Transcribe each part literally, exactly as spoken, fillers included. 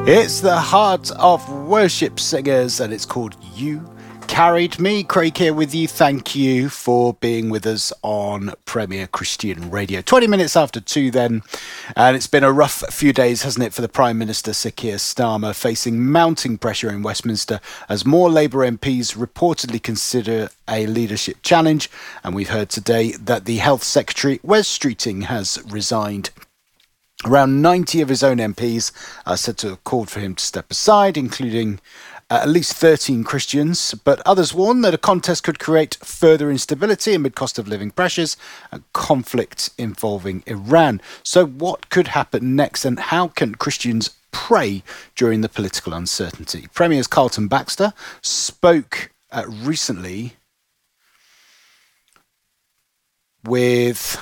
It's the Heart of Worship Singers, and it's called You Carried Me. Craig here with you. Thank you for being with us on Premier Christian Radio. twenty minutes after two then, and it's been a rough few days, hasn't it, for the Prime Minister, Sir Keir Starmer, facing mounting pressure in Westminster as more Labour M Ps reportedly consider a leadership challenge. And we've heard today that the Health Secretary, Wes Streeting, has resigned. Around ninety of his own M Ps are said to have called for him to step aside, including uh, at least thirteen Christians, but others warn that a contest could create further instability amid cost of living pressures and conflict involving Iran. So what could happen next, and how can Christians pray during the political uncertainty? Premier's Carlton Baxter spoke uh, recently with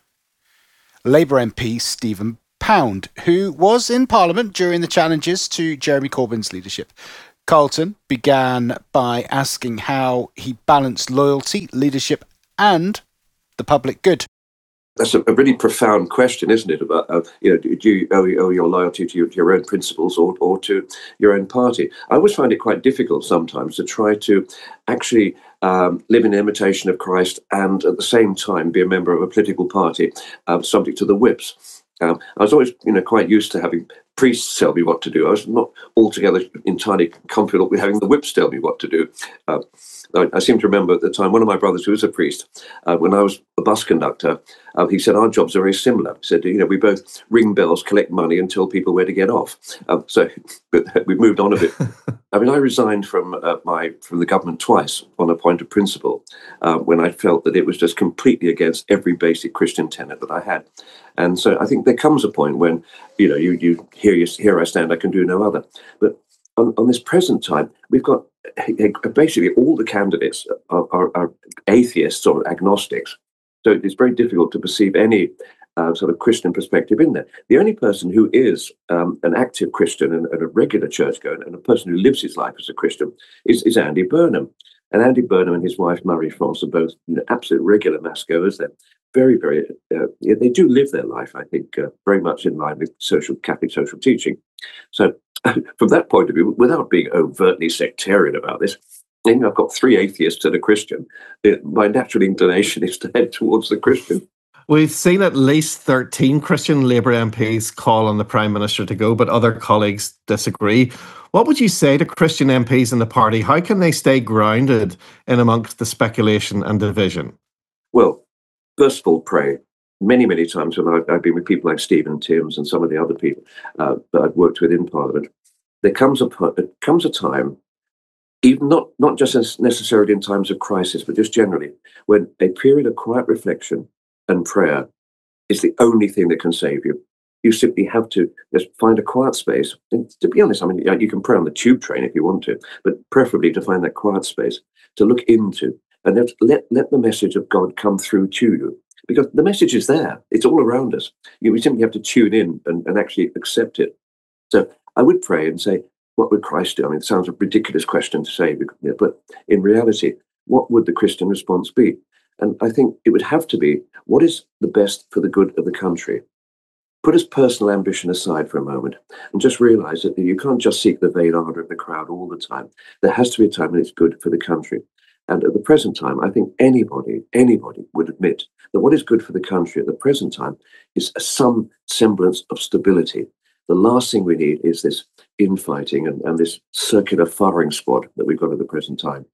Labour M P Stephen Pound, who was in Parliament during the challenges to Jeremy Corbyn's leadership. Carlton began by asking how he balanced loyalty, leadership and the public good. That's a, a really profound question, isn't it? About uh, you know, do you owe, owe your loyalty to your, to your own principles or, or to your own party? I always find it quite difficult sometimes to try to actually um, live in imitation of Christ and at the same time be a member of a political party uh, subject to the whips. Um, I was always, you know, quite used to having priests tell me what to do. I was not altogether entirely confident with having the whips tell me what to do. Uh, I, I seem to remember at the time, one of my brothers who was a priest, uh, when I was a bus conductor, uh, he said, our jobs are very similar. He said, you know, we both ring bells, collect money and tell people where to get off. Um, so we've moved on a bit. I mean, I resigned from uh, my from the government twice on a point of principle uh, when I felt that it was just completely against every basic Christian tenet that I had. And so I think there comes a point when, you know, you, you here, you, here I stand, I can do no other. But on, on this present time, we've got uh, basically all the candidates are, are, are atheists or agnostics. So it's very difficult to perceive any uh, sort of Christian perspective in there. The only person who is um, an active Christian and, and a regular churchgoer and a person who lives his life as a Christian is, is Andy Burnham. And Andy Burnham and his wife, Marie France, are both, you know, absolute regular massgoers. They're very, very, uh, yeah, they do live their life, I think, uh, very much in line with social Catholic social teaching. So from that point of view, without being overtly sectarian about this, you know, I've got three atheists and a Christian. My natural inclination is to head towards the Christian. We've seen at least thirteen Christian Labour M Ps call on the Prime Minister to go, but other colleagues disagree. What would you say to Christian M Ps in the party? How can they stay grounded in amongst the speculation and division? Well, first of all, pray. Many, many times when I've, I've been with people like Stephen Timms and some of the other people uh, that I've worked with in Parliament, there comes a, there comes a time, even not, not just as necessarily in times of crisis, but just generally, when a period of quiet reflection and prayer is the only thing that can save you. You simply have to just find a quiet space. And to be honest, I mean, you can pray on the tube train if you want to, but preferably to find that quiet space to look into and let, let, let the message of God come through to you. Because the message is there. It's all around us. You we simply have to tune in and, and actually accept it. So I would pray and say, what would Christ do? I mean, it sounds a ridiculous question to say, but in reality, what would the Christian response be? And I think it would have to be, what is the best for the good of the country? Put his personal ambition aside for a moment and just realize that you can't just seek the vain ardor of the crowd all the time. There has to be a time when it's good for the country. And at the present time, I think anybody, anybody would admit that what is good for the country at the present time is some semblance of stability. The last thing we need is this infighting and, and this circular firing squad that we've got at the present time.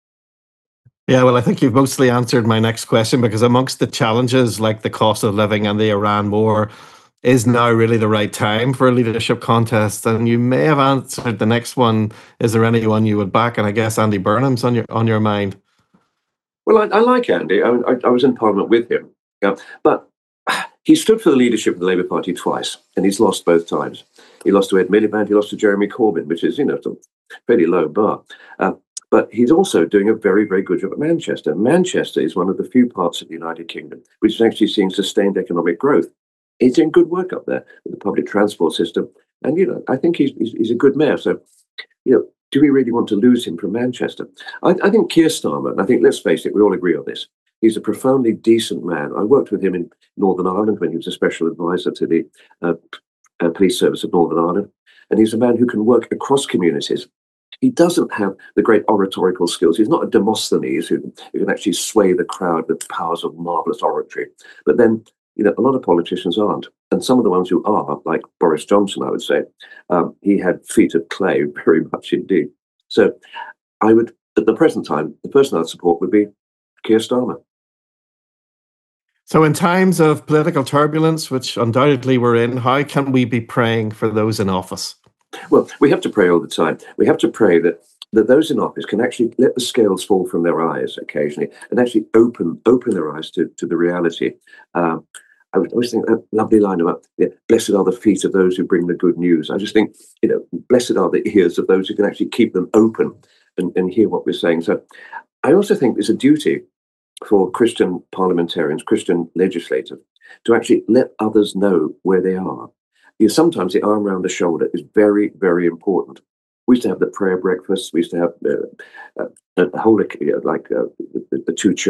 Yeah, well, I think you've mostly answered my next question, because amongst the challenges like the cost of living and the Iran war, is now really the right time for a leadership contest? And you may have answered the next one. Is there anyone you would back? And I guess Andy Burnham's on your on your mind. Well, I, I like Andy. I, I, I was in Parliament with him. Yeah. But he stood for the leadership of the Labour Party twice, and he's lost both times. He lost to Ed Miliband, he lost to Jeremy Corbyn, which is, you know, a fairly low bar. Uh, but he's also doing a very, very good job at Manchester. Manchester is one of the few parts of the United Kingdom which is actually seeing sustained economic growth. He's doing good work up there with the public transport system. And, you know, I think he's, he's, he's a good mayor. So, you know, do we really want to lose him from Manchester? I, I think Keir Starmer, and I think, let's face it, we all agree on this, he's a profoundly decent man. I worked with him in Northern Ireland when he was a special advisor to the uh, uh, police service of Northern Ireland. and he's a man who can work across communities. He doesn't have the great oratorical skills. He's not a Demosthenes who, who can actually sway the crowd with the powers of marvelous oratory. But then, you know, a lot of politicians aren't. And some of the ones who are, like Boris Johnson, I would say, um, he had feet of clay, very much indeed. So I would, at the present time, the person I'd support would be Keir Starmer. So in times of political turbulence, which undoubtedly we're in, how can we be praying for those in office? Well, we have to pray all the time. We have to pray that, that those in office can actually let the scales fall from their eyes occasionally and actually open open their eyes to, to the reality. Um, I would always think that lovely line about, yeah, blessed are the feet of those who bring the good news. I just think, you know, blessed are the ears of those who can actually keep them open and, and hear what we're saying. So I also think there's a duty for Christian parliamentarians, Christian legislators, to actually let others know where they are. You know, sometimes the arm around the shoulder is very, very important. We used to have the prayer breakfast. We used to have uh, uh, the whole, you know, like uh, the, the two churches.